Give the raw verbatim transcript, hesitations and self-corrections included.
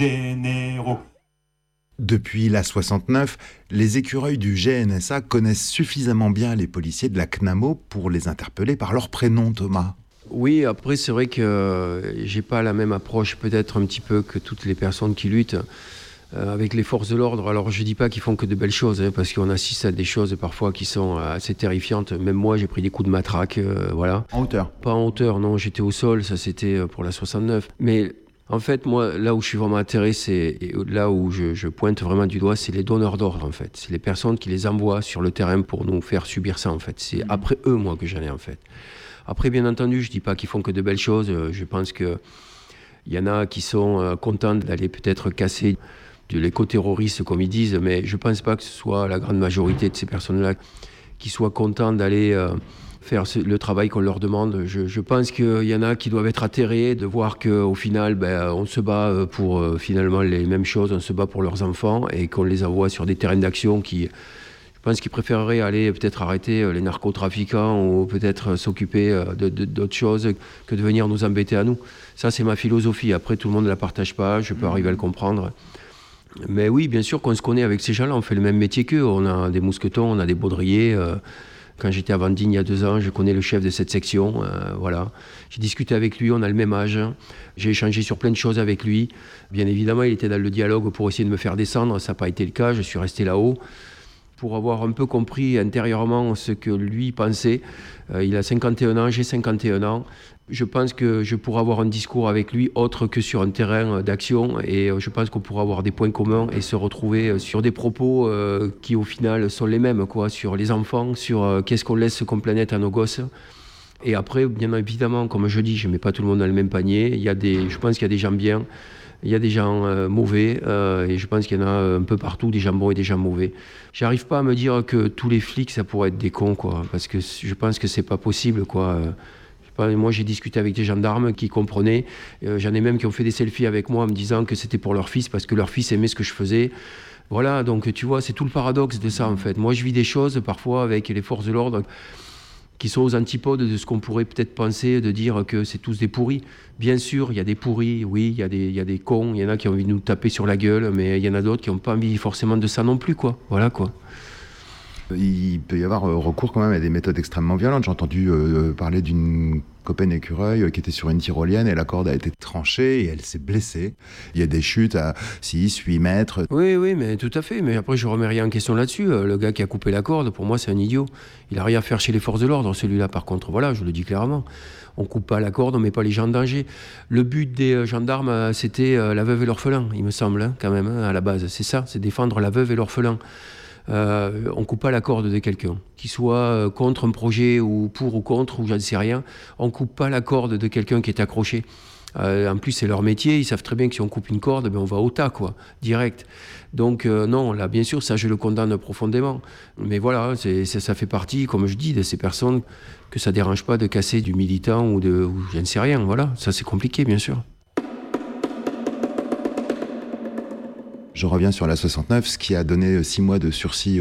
généraux. Depuis la soixante-neuf, les écureuils du G N S A connaissent suffisamment bien les policiers de la C N A M O pour les interpeller par leur prénom, Thomas. Oui, après c'est vrai que euh, j'ai pas la même approche peut-être un petit peu que toutes les personnes qui luttent euh, avec les forces de l'ordre. Alors je dis pas qu'ils font que de belles choses, hein, parce qu'on assiste à des choses parfois qui sont assez terrifiantes. Même moi j'ai pris des coups de matraque, euh, voilà. En hauteur? Pas en hauteur, non, j'étais au sol, ça c'était pour la soixante-neuf. Mais en fait, moi, là où je suis vraiment intéressé, et là où je, je pointe vraiment du doigt, c'est les donneurs d'ordre, en fait. C'est les personnes qui les envoient sur le terrain pour nous faire subir ça, en fait. C'est après eux, moi, que j'en ai, en fait. Après, bien entendu, je ne dis pas qu'ils font que de belles choses. Je pense qu'il y en a qui sont contents d'aller peut-être casser de l'éco-terroriste, comme ils disent, mais je ne pense pas que ce soit la grande majorité de ces personnes-là qui soient contents d'aller euh, faire le travail qu'on leur demande. Je, je pense qu'il y en a qui doivent être atterrés de voir qu'au final, ben, on se bat pour euh, finalement les mêmes choses, on se bat pour leurs enfants et qu'on les envoie sur des terrains d'action qui... Je pense qu'ils préféreraient aller peut-être arrêter les narcotrafiquants ou peut-être s'occuper de, de, d'autres choses que de venir nous embêter à nous. Ça, c'est ma philosophie. Après, tout le monde ne la partage pas, je peux arriver à le comprendre. Mais oui, bien sûr qu'on se connaît avec ces gens-là, on fait le même métier qu'eux. On a des mousquetons, on a des baudriers. Quand j'étais à Vendine il y a deux ans, je connais le chef de cette section. Euh, voilà. J'ai discuté avec lui, on a le même âge. J'ai échangé sur plein de choses avec lui. Bien évidemment, il était dans le dialogue pour essayer de me faire descendre. Ça n'a pas été le cas, je suis resté là-haut. Pour avoir un peu compris intérieurement ce que lui pensait. Euh, il a cinquante et un ans, j'ai cinquante et un ans. Je pense que je pourrais avoir un discours avec lui autre que sur un terrain d'action et je pense qu'on pourra avoir des points communs et se retrouver sur des propos euh, qui au final sont les mêmes, quoi, sur les enfants, sur euh, qu'est-ce qu'on laisse comme planète à nos gosses. Et après, bien évidemment, comme je dis, je ne mets pas tout le monde dans le même panier. Il y a des, je pense qu'il y a des gens bien. Il y a des gens euh, mauvais euh, et je pense qu'il y en a un peu partout, des gens bons et des gens mauvais. J'arrive pas à me dire que tous les flics, ça pourrait être des cons, quoi, parce que je pense que c'est pas possible, quoi. Euh, je sais pas, moi, j'ai discuté avec des gendarmes qui comprenaient. Euh, j'en ai même qui ont fait des selfies avec moi en me disant que c'était pour leur fils parce que leur fils aimait ce que je faisais. Voilà, donc tu vois, c'est tout le paradoxe de ça, en fait. Moi, je vis des choses parfois avec les forces de l'ordre qui sont aux antipodes de ce qu'on pourrait peut-être penser, de dire que c'est tous des pourris. Bien sûr, il y a des pourris, oui, il y a des, il y a des cons, il y en a qui ont envie de nous taper sur la gueule, mais il y en a d'autres qui n'ont pas envie forcément de ça non plus, quoi. Voilà, quoi. Il peut y avoir recours quand même à des méthodes extrêmement violentes. J'ai entendu euh, parler d'une copaine écureuil qui était sur une tyrolienne et la corde a été tranchée et elle s'est blessée. Il y a des chutes à six, huit mètres. Oui, oui, mais tout à fait. Mais après, je ne remets rien en question là-dessus. Le gars qui a coupé la corde, pour moi, c'est un idiot. Il n'a rien à faire chez les forces de l'ordre, celui-là, par contre. Voilà, je le dis clairement. On ne coupe pas la corde, on ne met pas les gens en danger. Le but des gendarmes, c'était la veuve et l'orphelin, il me semble, hein, quand même, hein, à la base. C'est ça, c'est défendre la veuve et l'orphelin. Euh, on ne coupe pas la corde de quelqu'un, qu'il soit contre un projet ou pour ou contre, ou je ne sais rien. On ne coupe pas la corde de quelqu'un qui est accroché. Euh, en plus, c'est leur métier, ils savent très bien que si on coupe une corde, ben on va au tas, quoi, direct. Donc euh, non, là, bien sûr, ça, je le condamne profondément. Mais voilà, c'est, c'est, ça fait partie, comme je dis, de ces personnes que ça ne dérange pas de casser du militant ou de, ou je ne sais rien. Voilà, ça, c'est compliqué, bien sûr. Je reviens sur la soixante-neuf, ce qui a donné six mois de sursis